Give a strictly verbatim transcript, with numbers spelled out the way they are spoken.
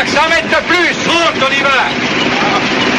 cent mètres de plus. Monte, on y va.